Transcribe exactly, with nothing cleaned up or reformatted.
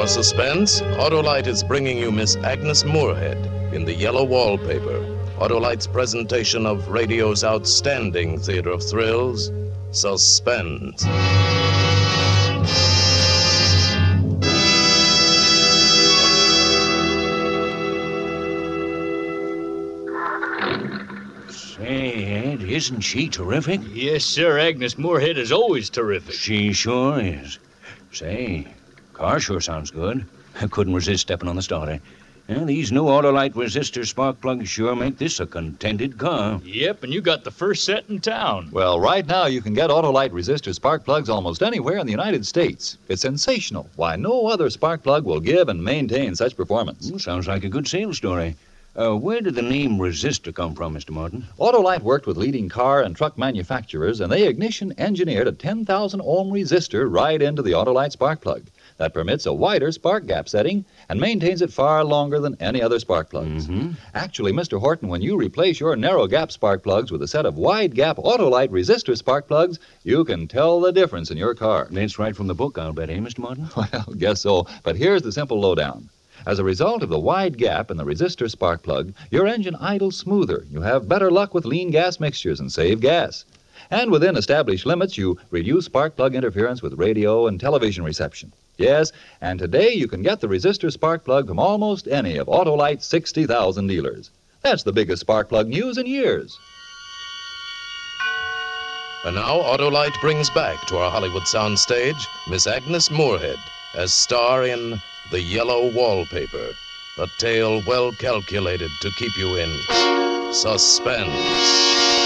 more suspense, Autolite is bringing you Miss Agnes Moorehead in The Yellow Wallpaper, Autolite's presentation of radio's outstanding theater of thrills, Suspense. Say, Ed, isn't she terrific? Yes, sir. Agnes Moorehead is always terrific. She sure is. Say, car sure sounds good. I couldn't resist stepping on the starter. Yeah, these new Autolite resistor spark plugs sure make this a contented car. Yep, and you got the first set in town. Well, right now you can get Autolite resistor spark plugs almost anywhere in the United States. It's sensational. Why, no other spark plug will give and maintain such performance. Ooh, sounds like a good sales story. Uh, where did the name resistor come from, Mister Martin? Autolite worked with leading car and truck manufacturers, and they ignition engineered a ten thousand ohm resistor right into the Autolite spark plug that permits a wider spark gap setting and maintains it far longer than any other spark plugs. Mm-hmm. Actually, Mister Horton, when you replace your narrow gap spark plugs with a set of wide gap Autolite resistor spark plugs, you can tell the difference in your car. That's right from the book, I'll bet, eh, Mister Martin? Well, guess so. But here's the simple lowdown. As a result of the wide gap in the resistor spark plug, your engine idles smoother. You have better luck with lean gas mixtures and save gas. And within established limits, you reduce spark plug interference with radio and television reception. Yes, and today you can get the resistor spark plug from almost any of Autolite's sixty thousand dealers. That's the biggest spark plug news in years. And now Autolite brings back to our Hollywood soundstage Miss Agnes Moorehead as star in The Yellow Wallpaper, a tale well calculated to keep you in suspense.